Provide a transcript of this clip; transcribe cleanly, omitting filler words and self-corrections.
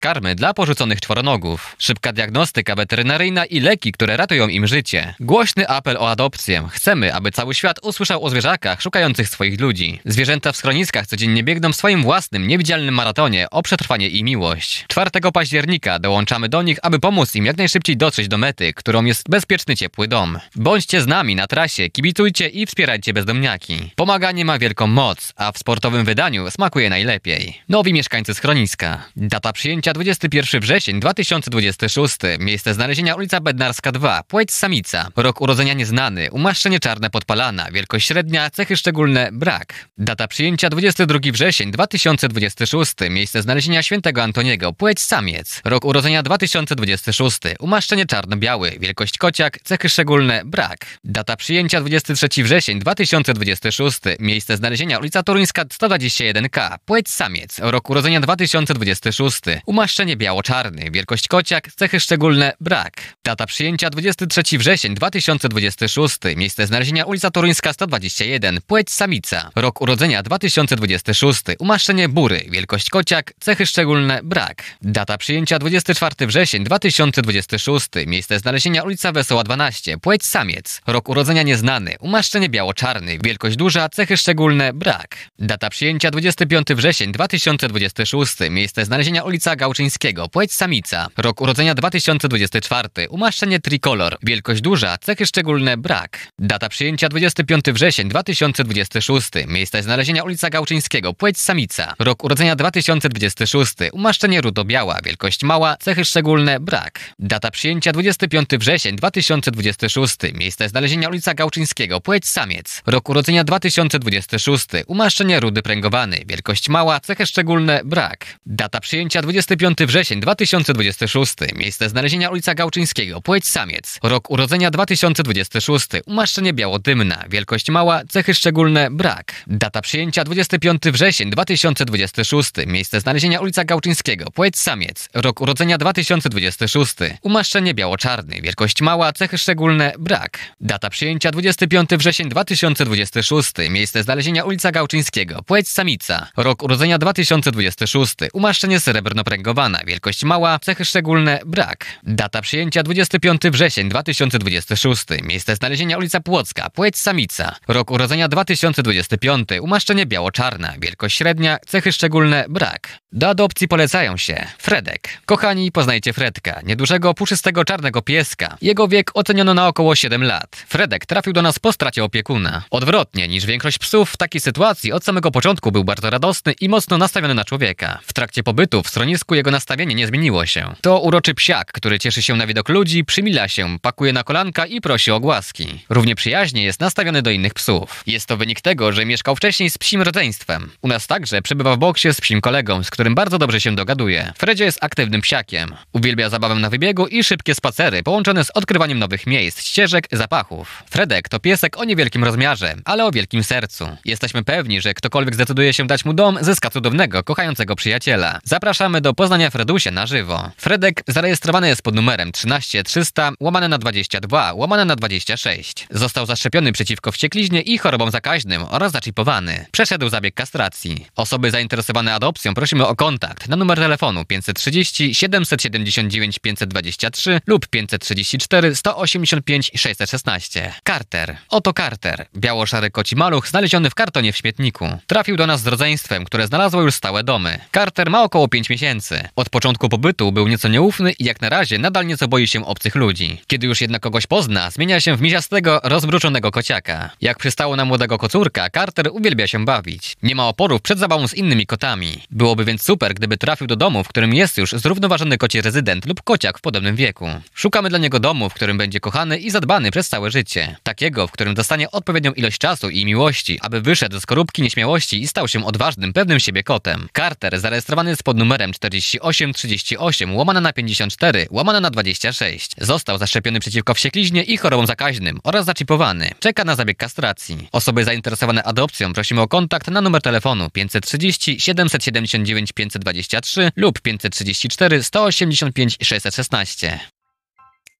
karmy dla porzuconych czworonogów, szybka diagnostyka weterynaryjna i leki, które ratują im życie. Głośny apel o adopcję. Chcemy, aby cały świat usłyszał o zwierzakach szukających swoich ludzi. Zwierzęta w schroniskach codziennie biegną w swoim własnym, niewidzialnym maratonie o przetrwanie i miłość. 4 października dołączamy do nich, aby pomóc im jak najszybciej dotrzeć do mety, którą jest bezpieczny, ciepły dom. Bądźcie z nami na trasie, kibicujcie i wspierajcie bezdomniaki. Pomaganie ma wielką moc, a w sportowym wydaniu smakuje najlepiej. Nowi mieszkańcy schroniska. Data przyjęcia 21 wrzesień 2026. Miejsce znalezienia ulica Bednarska 2, płeć samica. Rok urodzenia nieznany, umaszczenie czarne podpalana, wielkość średnia, cechy szczególne brak. Data przyjęcia 22 wrzesień 2026. Miejsce znalezienia świętego Antoniego, płeć samiec. Rok urodzenia 2026. Umaszczenie czarno-biały, wielkość kociak, cechy szczególne brak. Data przyjęcia 23 wrzesień 2026. Miejsce znalezienia ulica Toruńska 121K, płeć samiec. Rok urodzenia 2026. Umaszczenie biało-czarny, wielkość kociak, cechy szczególne brak. Data przyjęcia 23 wrzesień 2026. Miejsce znalezienia ulica Toruńska 121, płeć samica. Rok urodzenia 2026. Umaszczenie bury, wielkość kociak, cechy szczególne brak. Data przyjęcia 24 wrzesień 2026. Miejsce znalezienia ulica Wesoła 12, płeć samiec. Rok urodzenia nieznany, umaszczenie biało-czarny, wielkość duża, cechy szczególne brak. Data przyjęcia 25 wrzesień 2026. Miejsce znalezienia ulica Gałczyńskiego, płeć samica. Rok urodzenia 2024. Umaszczenie trikolor, wielkość duża, cechy szczególne brak. Data przyjęcia 25 wrzesień 2026. Miejsce znalezienia ulica Gałczyńskiego, płeć samica. Rok urodzenia 2026. Umaszczenie rudo-biała, wielkość mała, cechy szczególne brak. Data przyjęcia 25 wrzesień 2026. Miejsce znalezienia ulica Gałczyńskiego, płeć samiec. Rok urodzenia 2026. Umaszczenie rudy pręgowany, wielkość mała, cechy szczególne brak. Data przyjęcia 25 wrzesień 2026. Miejsce znalezienia ulica Gałczyńskiego, płeć samiec. Rok urodzenia 2026. Umaszczenie białodymna, wielkość mała, cechy szczególne brak. Data przyjęcia 25 wrzesień 2026. Miejsce znalezienia ulica Gałczyńskiego, płeć samiec. Rok urodzenia 2026. Umaszczenie biało-czarny, wielkość mała, cechy szczególne brak. Data przyjęcia 25 wrzesień 2026. Miejsce znalezienia ulica Gałczyńskiego, płeć samica. Rok urodzenia 2026. Umaszczenie srebrno-pręgowana, wielkość mała, cechy szczególne brak. Data przyjęcia 25 wrzesień 2026. Miejsce znalezienia ulica Płocka, płeć samica. Rok urodzenia 2025. Umaszczenie biało-czarna, wielkość średnia, cechy szczególne brak. Do adopcji polecają się Fredek. Kochani, poznajcie Fredka, niedużego, puszystego czarnego pieska. Jego wiek oceniono na około 7 lat. Fredek trafił do nas po stracie opiekuna. Odwrotnie niż większość psów, w takiej sytuacji od samego początku był bardzo radosny i mocno nastawiony na człowieka. W trakcie pobytu w schronisku jego nastawienie nie zmieniło się. To uroczy psiak, który cieszy się na widok ludzi, przymila się, pakuje na kolanka i prosi o głaski. Równie przyjaźnie jest nastawiony do innych psów. Jest to wynik tego, że mieszkał wcześniej z psim rodzeństwem. U nas także przebywa w boksie z psim kolegą, z którym bardzo dobrze się dogaduje. Fredzio jest aktywnym psiakiem. Uwielbia zabawę na wybiegu i szybkie spacery, połączone z odkrywaniem nowych miejsc, ścieżek, zapachów. Fredek to piesek o niewielkim rozmiarze, ale o wielkim sercu. Jesteśmy pewni, że ktokolwiek zdecyduje się dać mu dom, zyska cudownego, kochającego przyjaciela. Zapraszamy do poznania Fredusia na żywo. Fredek zarejestrowany jest pod numerem 13300/22/26. Został zaszczepiony przeciwko wściekliźnie i chorobom zakaźnym oraz zaczipowany. Przeszedł zabieg kastracji. Osoby zainteresowane adopcją prosimy o kontakt na numer telefonu 530 779 523 lub 534 185 616. Carter. Oto Carter. Biało-szary koci maluch znaleziony w kartonie w śmietniku. Trafił do nas z rodzeństwem, które znalazło już stałe domy. Carter ma około 5 miesięcy. Od początku pobytu był nieco nieufny i jak na razie nadal nieco boi się obcych ludzi. Kiedy już jednak kogoś pozna, zmienia się w miziastego, rozbruczonego kociaka. Jak przystało na młodego kocurka, Carter uwielbia się bawić. Nie ma oporów przed zabawą z innymi kotami. Byłoby więc super, gdyby trafił do domu, w którym jest już zrównoważony koci rezydent lub kociak w podobnym wieku. Szukamy dla niego domu, w którym będzie kochany i zadbany przez całe życie. Takiego, w którym dostanie odpowiednią ilość czasu i miłości, aby wyszedł z skorupki nieśmiałości i stał się odważnym, pewnym siebie kotem. Carter zarejestrowany jest pod numerem 4838/54/26. Został zaszczepiony przeciwko wściekliźnie i chorobom zakaźnym oraz zaczipowany. Czeka na zabieg kastracji. Osoby zainteresowane adopcją prosimy o kontakt na numer telefonu 530 779 523 lub 534 185 616.